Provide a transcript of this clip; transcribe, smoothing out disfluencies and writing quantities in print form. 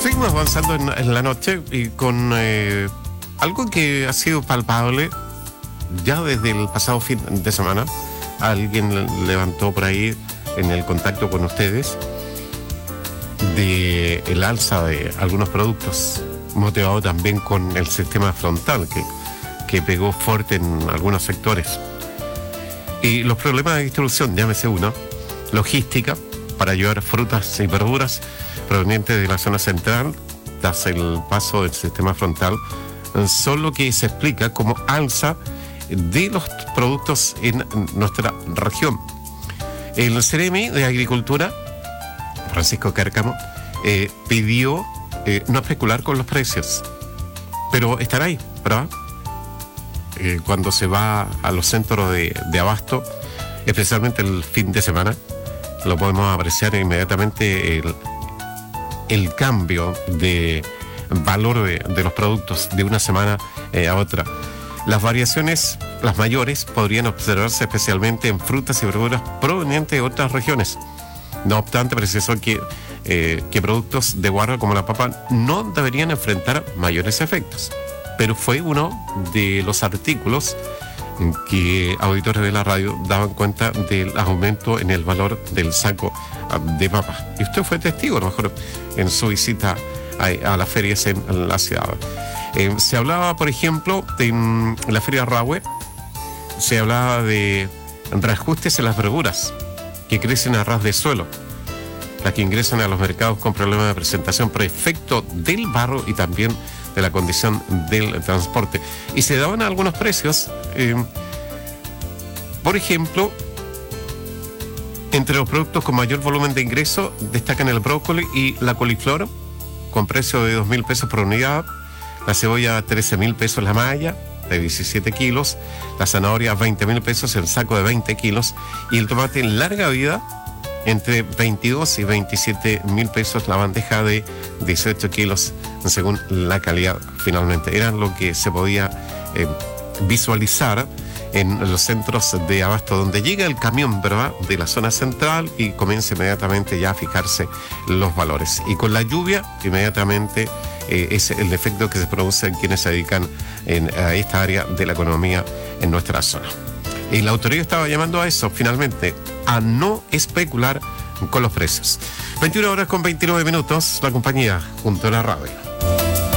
Seguimos avanzando en la noche y con algo que ha sido palpable ya desde el pasado fin de semana. Alguien levantó por ahí en el contacto con ustedes de el alza de algunos productos, motivado también con el sistema frontal que pegó fuerte en algunos sectores. Y los problemas de distribución, llámese uno, logística, para llevar frutas y verduras provenientes de la zona central, tras el paso del sistema frontal, son lo que se explica como alza de los productos en nuestra región. El CEREMI de Agricultura, Francisco Cárcamo, pidió no especular con los precios, pero estar ahí, ¿verdad? Cuando se va a los centros de abasto, especialmente el fin de semana, lo podemos apreciar inmediatamente el cambio de valor de los productos de una semana a otra. Las variaciones, las mayores, podrían observarse especialmente en frutas y verduras provenientes de otras regiones. No obstante, precisó que productos de guarda como la papa no deberían enfrentar mayores efectos. Pero fue uno de los artículos que auditores de la radio daban cuenta del aumento en el valor del saco de papas. Y usted fue testigo, a lo mejor, en su visita a las ferias en la ciudad. Se hablaba, por ejemplo, en la feria Rahue, se hablaba de reajustes en las verduras que crecen a ras de suelo, las que ingresan a los mercados con problemas de presentación por efecto del barro y también de la condición del transporte. Y se daban algunos precios, por ejemplo, entre los productos con mayor volumen de ingreso destacan el brócoli y la coliflor, con precio de 2.000 pesos por unidad, la cebolla 13.000 pesos la malla, de 17 kilos, la zanahoria 20.000 pesos el saco de 20 kilos, y el tomate en larga vida, entre 22 y 27.000 pesos la bandeja de 18 kilos, según la calidad finalmente. Eran lo que se podía visualizar en los centros de abasto, donde llega el camión, ¿verdad?, de la zona central y comienza inmediatamente ya a fijarse los valores. Y con la lluvia, inmediatamente es el efecto que se produce en quienes se dedican a esta área de la economía en nuestra zona. Y la autoridad estaba llamando a eso, finalmente, a no especular con los precios. 21 horas con 29 minutos, la compañía junto a la radio.